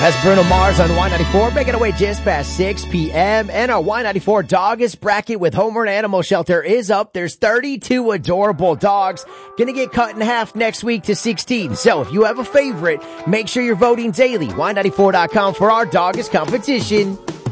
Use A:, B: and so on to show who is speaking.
A: That's Bruno Mars on Y94, making our way just past 6 p.m. And our Y94 Doggiest Bracket with Homer and Animal Shelter is up. There's 32 adorable dogs. Gonna get cut in half next week to 16. So if you have a favorite, make sure you're voting daily. Y94.com for our Doggiest competition.